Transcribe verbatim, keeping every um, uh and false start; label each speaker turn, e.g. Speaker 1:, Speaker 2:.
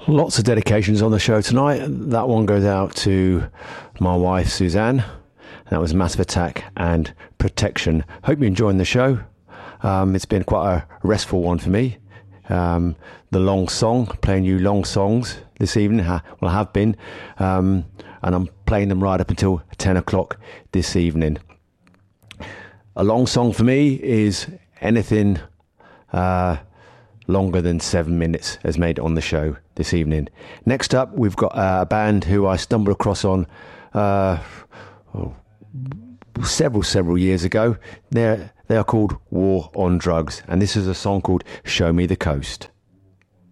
Speaker 1: Lots of dedications on the show tonight. That one goes out to my wife, Suzanne. That was Massive Attack and Protection. Hope you're enjoying the show. Um, it's been quite a restful one for me. Um, the long song, playing you long songs this evening. Ha- well, I have been. Um, and I'm playing them right up until ten o'clock this evening. A long song for me is anything uh, longer than seven minutes has made it on the show this evening. Next up, we've got uh, a band who I stumbled across on uh, oh, several, several years ago. They're, they are called War on Drugs, and this is a song called Show Me the Coast.